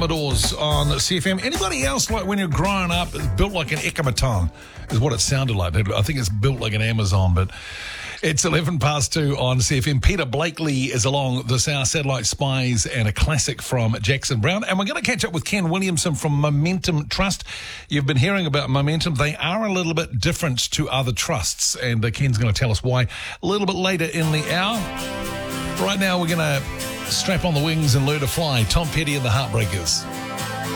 Commodores on CFM. Anybody else, like when you're growing up, it's built like an ekamatong, is what it sounded like. I think it's built like an Amazon, but it's 11 past 2 on CFM. Peter Blakely is along the South Satellite Spies and a classic from Jackson Browne. And we're going to catch up with Ken Williamson from Momentum Trust. You've been hearing about Momentum. They are a little bit different to other trusts, and Ken's going to tell us why a little bit later in the hour. Right now, we're going to strap on the wings and learn to fly. Tom Petty and the Heartbreakers.